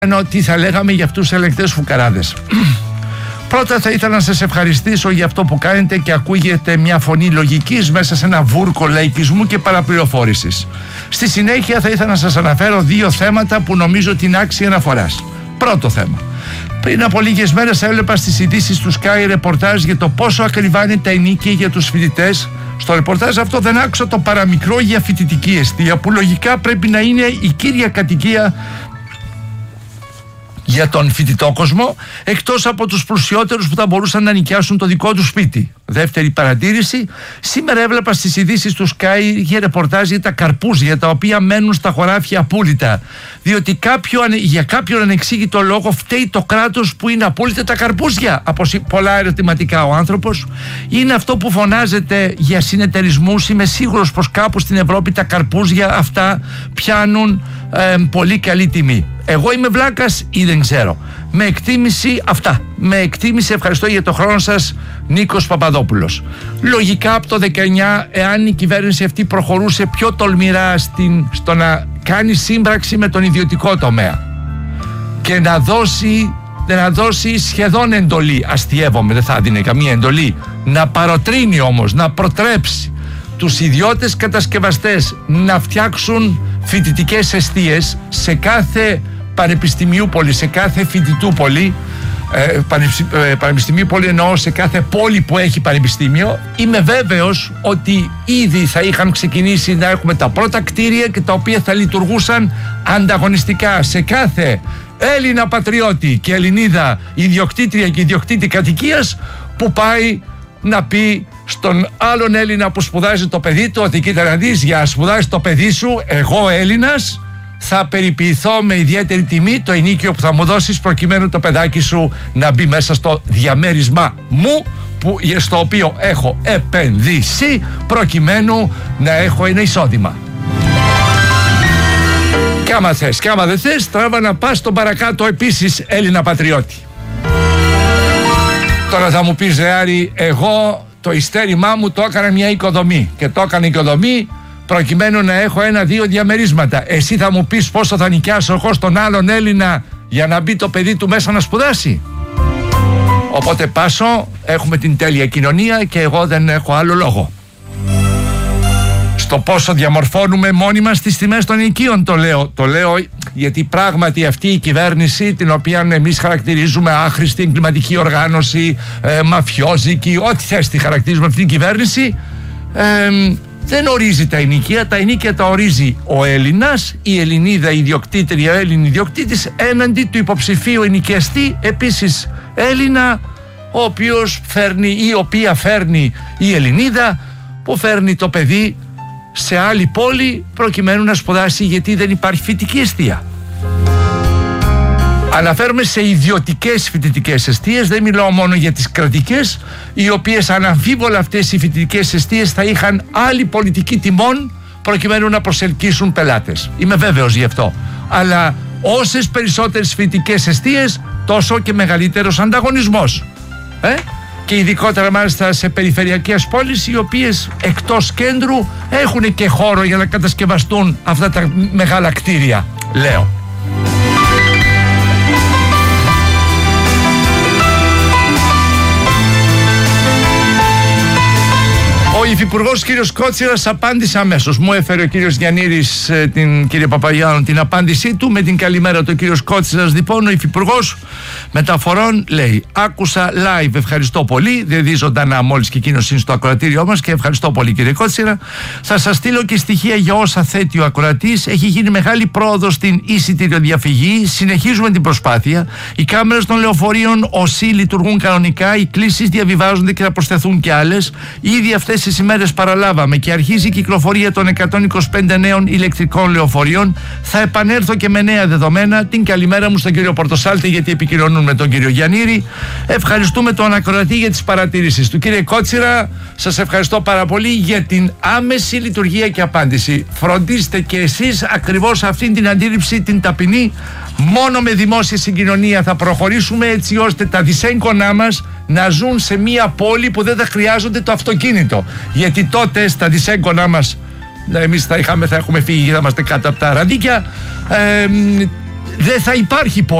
τι θα λέγαμε για αυτούς τους ελεγκτές φουκαράδες. Πρώτα θα ήθελα να σας ευχαριστήσω για αυτό που κάνετε και ακούγεται μια φωνή λογικής μέσα σε ένα βούρκο λαϊκισμού και παραπληροφόρησης. Στη συνέχεια θα ήθελα να σας αναφέρω 2 θέματα που νομίζω την άξια αναφοράς. Πρώτο θέμα. Πριν από λίγες μέρες έβλεπα στις ειδήσεις του Sky ρεπορτάζ για το πόσο ακριβά είναι τα ενοίκια για τους φοιτητές. Στο ρεπορτάζ αυτό δεν άκουσα το παραμικρό για φοιτητική εστία, που λογικά πρέπει να είναι η κύρια κατοικία για τον φοιτητό κόσμο, εκτός από τους πλουσιότερους που θα μπορούσαν να νοικιάσουν το δικό του σπίτι. Δεύτερη παρατήρηση, σήμερα έβλεπα στις ειδήσεις του Sky για ρεπορτάζ για τα καρπούζια τα οποία μένουν στα χωράφια απούλητα, διότι για κάποιον ανεξήγητο λόγο φταίει το κράτος που είναι απούλητα τα καρπούζια. Από πολλά ερωτηματικά ο άνθρωπος. Είναι αυτό που φωνάζεται για συνεταιρισμούς. Είμαι σίγουρος πως κάπου στην Ευρώπη τα καρπούζια αυτά πιάνουν πολύ καλή τιμή. Εγώ είμαι βλάκας ή δεν ξέρω. Με εκτίμηση αυτά. Με εκτίμηση, ευχαριστώ για το χρόνο σας, Νίκος Παπαδόπουλος. Λογικά από το 19, εάν η κυβέρνηση αυτή προχωρούσε πιο τολμηρά στο να κάνει σύμπραξη με τον ιδιωτικό τομέα και να δώσει σχεδόν εντολή, αστιεύομαι, δεν θα δίνει καμία εντολή, να παροτρύνει όμως, να προτρέψει τους ιδιώτες κατασκευαστές να φτιάξουν φοιτητικές εστίες σε κάθε πανεπιστημιούπολη, σε κάθε φοιτητούπολη, πανεπιστημιούπολη εννοώ σε κάθε πόλη που έχει πανεπιστήμιο. Είμαι βέβαιος ότι ήδη θα είχαν ξεκινήσει να έχουμε τα πρώτα κτίρια και τα οποία θα λειτουργούσαν ανταγωνιστικά σε κάθε Έλληνα πατριώτη και Ελληνίδα ιδιοκτήτρια και ιδιοκτήτη κατοικίας που πάει να πει στον άλλον Έλληνα που σπουδάζει το παιδί του ότι κοίτα να δεις, για να σπουδάζει το παιδί σου, εγώ Έλληνας θα περιποιηθώ με ιδιαίτερη τιμή το ενοίκιο που θα μου δώσεις προκειμένου το παιδάκι σου να μπει μέσα στο διαμέρισμά μου στο οποίο έχω επενδύσει προκειμένου να έχω ένα εισόδημα. Και άμα θες και άμα δεν θες, τράβα να πας στον παρακάτω επίσης Έλληνα πατριώτη. Τώρα θα μου πεις, Άρη, εγώ το ειστέρημά μου το έκανα μια οικοδομή και το έκανα οικοδομή προκειμένου να έχω 1-2 διαμερίσματα. Εσύ θα μου πεις πόσο θα νοικιάσω εγώ στον άλλον Έλληνα για να μπει το παιδί του μέσα να σπουδάσει. Οπότε πάσω, έχουμε την τέλεια κοινωνία και εγώ δεν έχω άλλο λόγο. Στο πόσο διαμορφώνουμε μόνοι μας τις τιμές των ενοικίων το λέω γιατί πράγματι αυτή η κυβέρνηση, την οποία εμείς χαρακτηρίζουμε άχρηστη, εγκληματική οργάνωση, μαφιόζικη, ό,τι θες τη χαρακτηρίζουμε αυτή την κυβέρνηση, δεν ορίζει τα ενοικία. Τα ενοικία τα ορίζει ο Έλληνας, η Ελληνίδα ιδιοκτήτρια, ο Έλλην ιδιοκτήτης έναντι του υποψηφίου ενοικιαστή επίσης Έλληνα, ο οποίος φέρνει ή η οποία φέρνει η Ελληνίδα που φέρνει το παιδί σε άλλη πόλη προκειμένου να σπουδάσει, γιατί δεν υπάρχει φοιτητική εστία. Αναφέρομαι σε ιδιωτικές φοιτητικές εστίες, δεν μιλάω μόνο για τις κρατικές, οι οποίες αναμφίβολα αυτές οι φοιτητικές εστίες θα είχαν άλλη πολιτική τιμών προκειμένου να προσελκύσουν πελάτες. Είμαι βέβαιος γι' αυτό. Αλλά όσες περισσότερες φοιτητικές εστίες, τόσο και μεγαλύτερος ανταγωνισμός. Και ειδικότερα μάλιστα σε περιφερειακές πόλεις, οι οποίες εκτός κέντρου έχουν και χώρο για να κατασκευαστούν αυτά τα μεγάλα κτίρια, λέω. Ο υφυπουργός κύριος Κότσιρας απάντησε αμέσως. Μου έφερε ο κύριος Γιαννήρης, κύριε Παπαγιάννου, την απάντησή του. Με την καλημέρα του κύριος Κότσιρας, λοιπόν, ο υφυπουργός μεταφορών λέει: άκουσα live, ευχαριστώ πολύ. Δεν δει ζωντανά, μόλις και εκείνος είναι στο ακροατήριό μας, και ευχαριστώ πολύ, κύριε Κότσιρα. Θα σας στείλω και στοιχεία για όσα θέτει ο ακροατής. Έχει γίνει μεγάλη πρόοδος στην εισιτηριοδιαφυγή. Συνεχίζουμε την προσπάθεια. Οι κάμερες των λεωφορείων ΟΣΥ λειτουργούν κανονικά. Οι κλήσεις διαβιβάζονται και θα προσθεθούν και άλλες. Ήδη αυτές τις ημέρες παραλάβαμε και αρχίζει η κυκλοφορία των 125 νέων ηλεκτρικών λεωφορείων. Θα επανέλθω και με νέα δεδομένα. Την καλημέρα μου στον κύριο Πορτοσάλτη, γιατί επικοινωνούν με τον κύριο Γιαννήρη. Ευχαριστούμε τον ακροατή για τις παρατηρήσεις του. Κύριε Κότσιρα, σας ευχαριστώ πάρα πολύ για την άμεση λειτουργία και απάντηση. Φροντίστε και εσείς ακριβώς αυτήν την αντίληψη, την ταπεινή. Μόνο με δημόσια συγκοινωνία θα προχωρήσουμε, έτσι ώστε τα δυσέγγονά μας να ζουν σε μια πόλη που δεν θα χρειάζονται το αυτοκίνητο. Γιατί τότε στα δυσέγγονά μας, εμείς θα έχουμε φύγει και θα είμαστε κάτω από τα ραντίκια, δεν θα υπάρχει